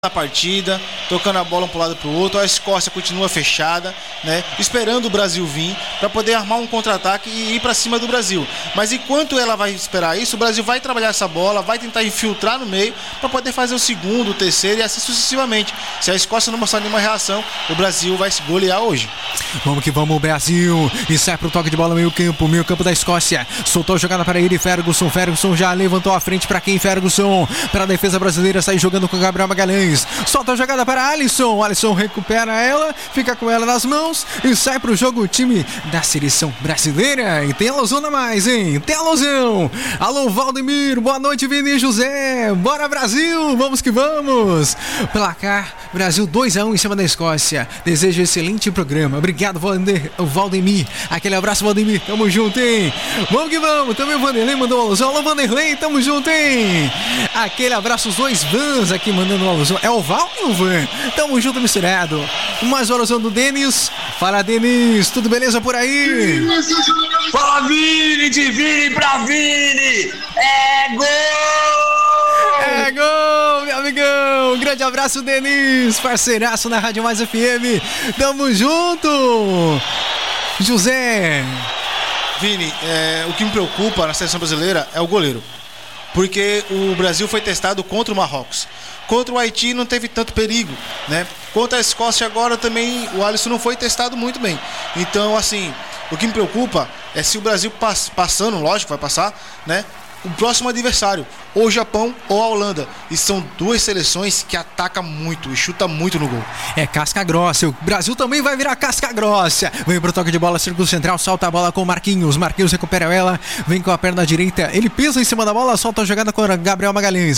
a partida, tocando a bola um para um lado para o outro. A Escócia continua fechada, né, esperando o Brasil vir para poder armar um contra-ataque e ir para cima do Brasil. Mas enquanto ela vai esperar isso, o Brasil vai trabalhar essa bola, vai tentar infiltrar no meio para poder fazer o segundo, o terceiro e assim sucessivamente. Se a Escócia não mostrar nenhuma reação, o Brasil vai se golear hoje. Vamos que vamos, Brasil. E sai pro toque de bola meio campo da Escócia. Soltou a jogada para ele, Ferguson já levantou a frente para quem? Ferguson, para a defesa brasileira, sai jogando com Gabriel Magalhães. Solta a jogada para Alisson recupera ela, fica com ela nas mãos e sai pro jogo o time da seleção brasileira. E tem alusão a mais, hein? Tem alusão. Alô, Valdemir, boa noite, Vini e José. Bora, Brasil, vamos que vamos. Placar, Brasil 2-1 em cima da Escócia. Desejo excelente programa. Obrigado, Valdemir. Aquele abraço, Valdemir. Tamo junto, hein? Vamos que vamos. Também o Vanderlei mandou alusão. Alô, Vanderlei, tamo junto, hein? Aquele abraço, os dois Vans aqui mandando alusão. É o Val e o Van. Tamo junto, misturado. Mais uma alusão do Denis. Fala, Denis. Tudo beleza por aí? Fala, Vini, de Vini pra Vini. É gol! É gol, meu amigão. Grande abraço, Denis. Parceiraço na Rádio Mais FM. Tamo junto. José. Vini, o que me preocupa na seleção brasileira é o goleiro. Porque o Brasil foi testado contra o Marrocos. Contra o Haiti não teve tanto perigo, né? Contra a Escócia agora também o Alisson não foi testado muito bem. Então, assim, o que me preocupa é se o Brasil passando, lógico, vai passar, né? O próximo adversário, ou o Japão ou a Holanda. E são duas seleções que atacam muito e chutam muito no gol. É casca grossa. O Brasil também vai virar casca grossa. Vem pro toque de bola, círculo central, solta a bola com o Marquinhos. Marquinhos recupera ela, vem com a perna direita. Ele pisa em cima da bola, solta a jogada com o Gabriel Magalhães.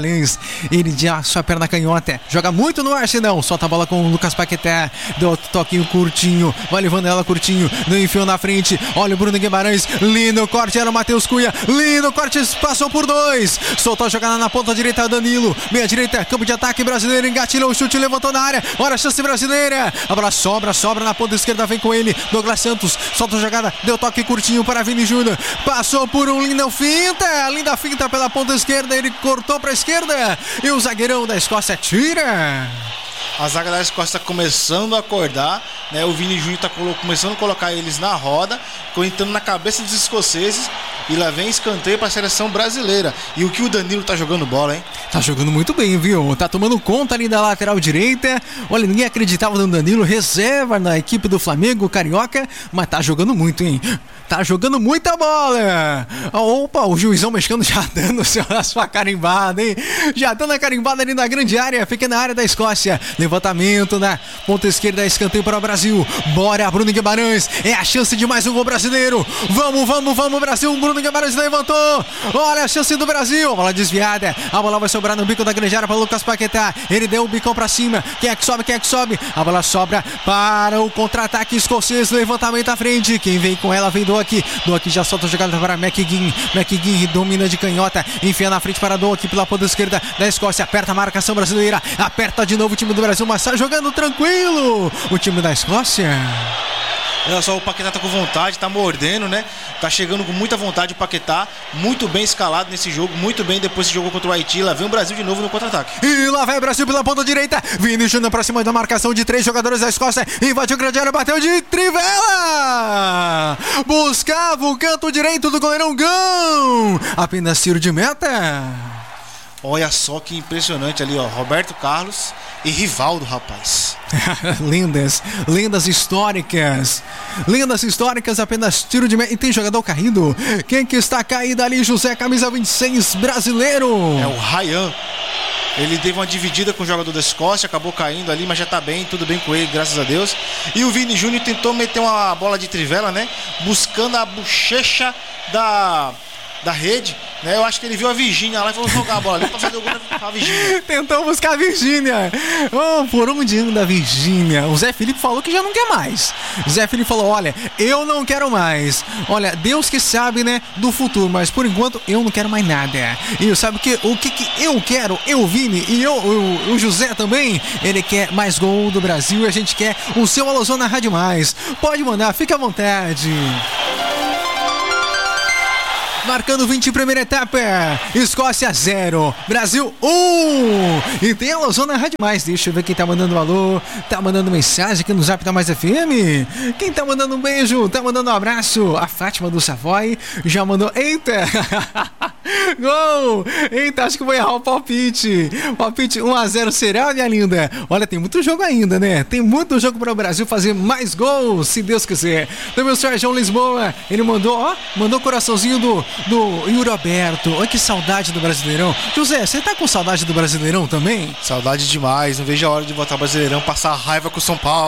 Ele já sua perna canhota. Joga muito no ar, senão. Solta a bola com o Lucas Paquetá. Deu toquinho curtinho. Vai levando ela curtinho. Não enfiou na frente. Olha o Bruno Guimarães. Lindo corte, era o Matheus Cunha. Lindo corte. Passou por dois, soltou a jogada na ponta direita, Danilo, meia direita, campo de ataque brasileiro, engatilhou o chute, levantou na área, olha a chance brasileira, a bola sobra na ponta esquerda, vem com ele, Douglas Santos, solta a jogada, deu toque curtinho para Vini Júnior, passou por um linda finta pela ponta esquerda, ele cortou para a esquerda, e o zagueirão da Escócia tira. A zaga da Escócia está começando a acordar, né? O Vini Júnior está começando a colocar eles na roda, entrando na cabeça dos escoceses. E lá vem escanteio para a seleção brasileira. E o que o Danilo tá jogando bola, hein? Tá jogando muito bem, viu? Tá tomando conta ali da lateral direita. Olha, ninguém acreditava no Danilo, reserva na equipe do Flamengo, carioca, mas tá jogando muito, hein? Tá jogando muita bola. Opa, o juizão mexicano já dando a sua carimbada, hein? Já dando a carimbada ali na grande área, pequena área da Escócia. Levantamento na ponta esquerda, escanteio para o Brasil. Bora, Bruno Guimarães. É a chance de mais um gol brasileiro. Vamos, Brasil. Bruno Guimarães levantou. Olha a chance do Brasil. A bola desviada. A bola vai sobrar no bico da grande área para Lucas Paquetá. Ele deu o bicão para cima. Quem é que sobe? A bola sobra para o contra-ataque escocês. Levantamento à frente. Quem vem com ela vem do aqui já solta a jogada para McGinn domina de canhota, enfia na frente para Doak pela ponta esquerda da Escócia, aperta a marcação brasileira, aperta de novo o time do Brasil, mas sai jogando tranquilo o time da Escócia. Olha só, o Paquetá tá com vontade, tá mordendo, né? Tá chegando com muita vontade o Paquetá, muito bem escalado nesse jogo, muito bem depois que jogou contra o Haiti. Lá vem o Brasil de novo no contra-ataque. E lá vai o Brasil pela ponta direita, Vini Júnior pra cima da marcação de 3 jogadores da Escócia, invadiu o grande área, bateu de trivela! Buscava o canto direito do goleirão Gão! Apenas tiro de meta. Olha só que impressionante ali, ó. Roberto Carlos e Rivaldo, rapaz. Lendas históricas. Lendas históricas, apenas tiro de meta. E tem jogador caído. Quem que está caído ali, José? Camisa 26, brasileiro. É o Ryan. Ele teve uma dividida com o jogador da Escócia, acabou caindo ali, mas já tá bem, tudo bem com ele, graças a Deus. E o Vini Júnior tentou meter uma bola de trivela, né? Buscando a bochecha da rede, né? Eu acho que ele viu a Virgínia lá e falou jogar a bola ali pra fazer o gol da Virgínia. Tentou buscar a Virgínia. Por onde anda a Virgínia? O Zé Felipe falou que já não quer mais. O Zé Felipe falou, olha, eu não quero mais. Olha, Deus que sabe, né, do futuro, mas por enquanto eu não quero mais nada. E sabe o que eu quero? Eu, Vini, e o José também, ele quer mais gol do Brasil e a gente quer o seu alusão na Rádio Mais. Pode mandar, fica à vontade. Marcando 20, primeira etapa. Escócia 0, Brasil 1. E tem alusão na Rádio Mais. Deixa eu ver quem tá mandando alô. Tá mandando mensagem aqui no Zap da Mais FM. Quem tá mandando um beijo, tá mandando um abraço. A Fátima do Savoy já mandou. Eita! Gol! Eita, acho que vou errar o palpite. Palpite 1-0 será, minha linda? Olha, tem muito jogo ainda, né? Tem muito jogo para o Brasil fazer mais gols, se Deus quiser. Também o Sérgio Lisboa, ele mandou, ó, mandou o coraçãozinho do Yuri Alberto. Olha que saudade do Brasileirão. José, você tá com saudade do Brasileirão também? Saudade demais, não vejo a hora de voltar ao Brasileirão, passar raiva com o São Paulo.